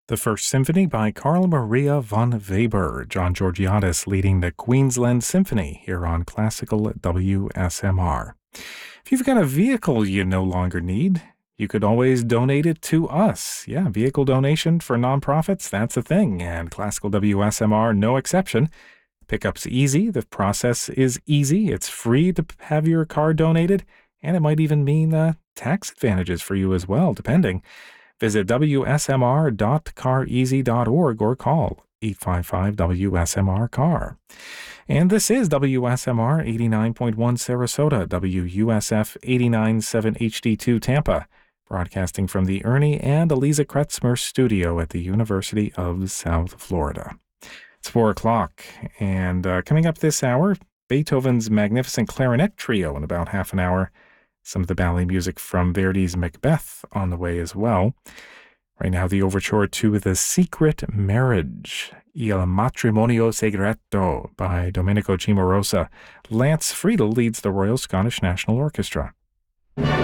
The First Symphony by Carl Maria von Weber, John Georgiadis leading the Queensland Symphony here on Classical WSMR. If you've got a vehicle you no longer need, you could always donate it to us. Yeah, vehicle donation for nonprofits, that's a thing, and Classical WSMR, no exception. Pickup's easy, the process is easy, it's free to have your car donated, and it might even mean tax advantages for you as well, depending. Visit wsmr.careasy.org or call 855-WSMR-CAR. And this is WSMR 89.1 Sarasota, WUSF 89.7 HD2 Tampa, broadcasting from the Ernie and Eliza Kretzmer studio at the University of South Florida. It's 4 o'clock, and coming up this hour, Beethoven's Magnificent Clarinet Trio in about half an hour. Some of the ballet music from Verdi's Macbeth on the way as well. Right now, the overture to The Secret Marriage, Il Matrimonio Segreto by Domenico Cimarosa. Lance Friedel leads the Royal Scottish National Orchestra.